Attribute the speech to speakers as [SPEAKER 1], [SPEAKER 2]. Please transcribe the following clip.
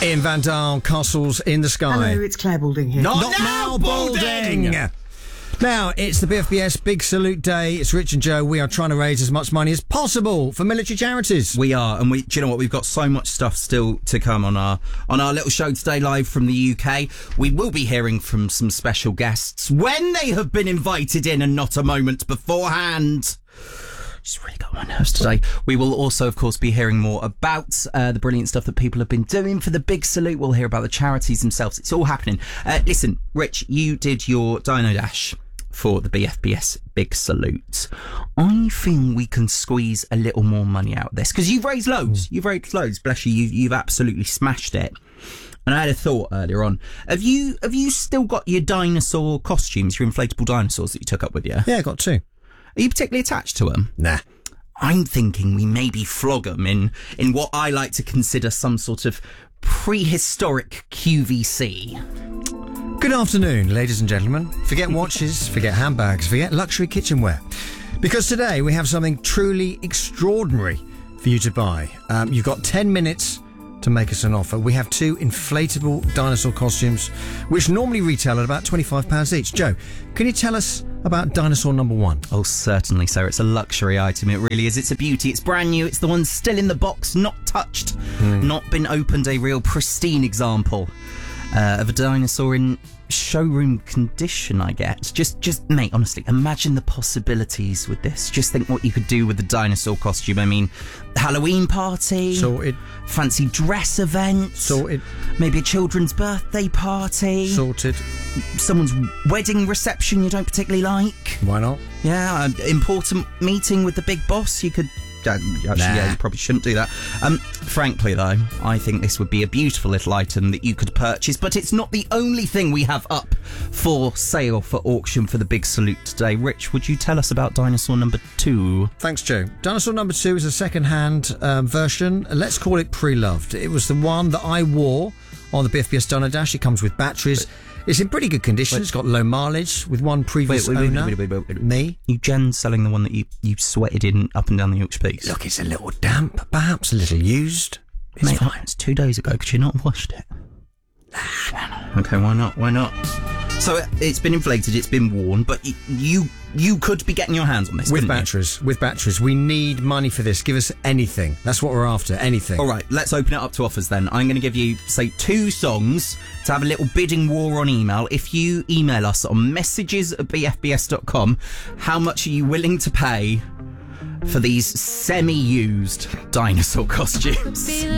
[SPEAKER 1] Ian Vandal, Castles in the Sky.
[SPEAKER 2] Hello, it's Claire Balding here.
[SPEAKER 1] Not now, Balding! Now, it's the BFBS Big Salute Day. It's Rich and Joe. We are trying to raise as much money as possible for military charities.
[SPEAKER 3] We are, and do you know what? We've got so much stuff still to come on our little show today, live from the UK. We will be hearing from some special guests when they have been invited in and not a moment beforehand. Just really got on my nerves today. We will also, of course, be hearing more about the brilliant stuff that people have been doing for the Big Salute. We'll hear about the charities themselves. It's all happening. Listen, Rich, you did your Dino Dash for the BFBS Big Salute. I think we can squeeze a little more money out of this because you've raised loads. You've raised loads. Bless you. You've absolutely smashed it. And I had a thought earlier on. Have you still got your dinosaur costumes, your inflatable dinosaurs that you took up with you?
[SPEAKER 1] Yeah, I got two.
[SPEAKER 3] Are you particularly attached to them?
[SPEAKER 1] Nah.
[SPEAKER 3] I'm thinking we maybe flog them in what I like to consider some sort of prehistoric QVC.
[SPEAKER 1] Good afternoon, ladies and gentlemen. Forget watches, forget handbags, forget luxury kitchenware. Because today we have something truly extraordinary for you to buy. You've got 10 minutes to make us an offer. We have two inflatable dinosaur costumes, which normally retail at about £25 each. Joe, can you tell us about dinosaur number one?
[SPEAKER 3] Oh, certainly, sir. It's a luxury item. It really is. It's a beauty. It's brand new. It's the one still in the box, not touched, not been opened. A real pristine example of a dinosaur in showroom condition, I guess. Just mate, honestly, imagine the possibilities with this. Just think what you could do with the dinosaur costume. I mean, Halloween party,
[SPEAKER 1] sorted.
[SPEAKER 3] Fancy dress event,
[SPEAKER 1] sorted.
[SPEAKER 3] Maybe a children's birthday party,
[SPEAKER 1] sorted.
[SPEAKER 3] Someone's wedding reception you don't particularly like.
[SPEAKER 1] Why not?
[SPEAKER 3] Yeah, important meeting with the big boss. You could. Yeah, you probably shouldn't do that. Frankly, though, I think this would be a beautiful little item that you could purchase, but it's not the only thing we have up for sale for auction for the Big Salute today. Rich, would you tell us about dinosaur number two?
[SPEAKER 1] Thanks, Joe. Dinosaur number two is a second-hand version. Let's call it pre-loved. It was the one that I wore on the BFBS Dino Dash. It comes with batteries. It's in pretty good condition. It's got low mileage with one previous owner.
[SPEAKER 3] Wait.
[SPEAKER 1] Me?
[SPEAKER 3] You Jen selling the one that you sweated in up and down the Yorkshire Peaks?
[SPEAKER 1] Look, it's a little damp, perhaps a little used. It's
[SPEAKER 3] Mate,
[SPEAKER 1] fine.
[SPEAKER 3] It's 2 days ago. Could you not have washed it? Okay, why not? So it's been inflated, it's been worn, but you could be getting your hands on this
[SPEAKER 1] with batteries. We need money for this. Give us anything. That's what we're after. Anything.
[SPEAKER 3] All right, let's open it up to offers then. I'm going to give you, say, 2 songs to have a little bidding war on email. If you email us on messages@bfbs.com, how much are you willing to pay for these semi-used dinosaur costumes?